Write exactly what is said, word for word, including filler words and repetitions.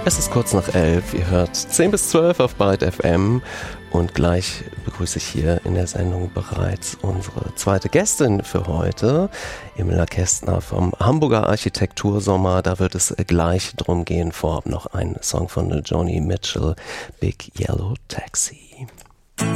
Es ist kurz nach elf, ihr hört zehn bis zwölf auf Byte F M und gleich begrüße ich hier in der Sendung bereits unsere zweite Gästin für heute, Emila Kästner vom Hamburger Architektursommer. Da wird es gleich drum gehen, vorab noch ein Song von Joni Mitchell, Big Yellow Taxi.